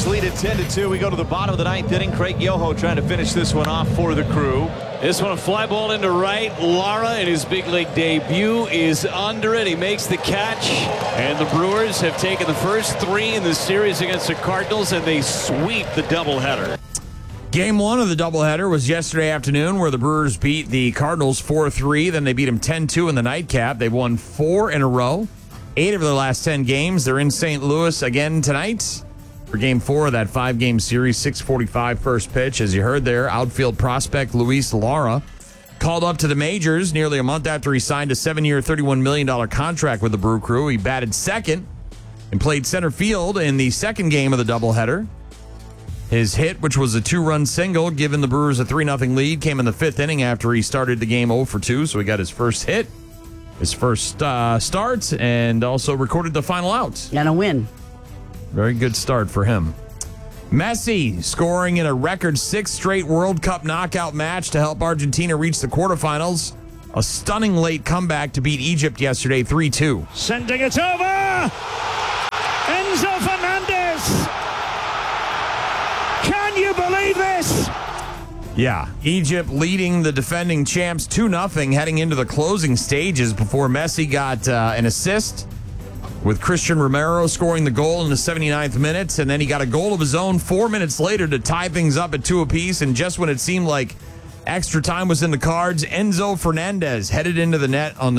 Brewers lead at 10-2. We go to the bottom of the ninth inning. Craig Yoho trying to finish this one off for the Crew. This one, a fly ball into right. Lara in his big league debut is under it. He makes the catch, and the Brewers have taken the first three in the series against the Cardinals, and they sweep the doubleheader. Game one of the doubleheader was yesterday afternoon, where the Brewers beat the Cardinals 4-3. Then they beat them 10-2 in the nightcap. They've won 4 in a row. 8 of their last 10 games. They're in St. Louis again tonight for Game 4 of that 5-game series. 6:45 first pitch. As you heard there, outfield prospect Luis Lara called up to the majors nearly a month after he signed a 7-year, $31 million contract with the Brew Crew. He batted second and played center field in the second game of the doubleheader. His hit, which was a 2-run single, giving the Brewers a 3-0 lead, came in the 5th inning after he started the game 0 for 2, so he got his first hit, his first start, and also recorded the final out. And a win. Very good start for him. Messi scoring in a record 6th straight World Cup knockout match to help Argentina reach the quarterfinals. A stunning late comeback to beat Egypt yesterday 3-2. Sending it over! Enzo Fernandez! Can you believe this? Yeah, Egypt leading the defending champs 2-0 heading into the closing stages before Messi got an assist, with Christian Romero scoring the goal in the 79th minute, and then he got a goal of his own 4 minutes later to tie things up at 2 apiece, and just when it seemed like extra time was in the cards, Enzo Fernandez headed into the net on the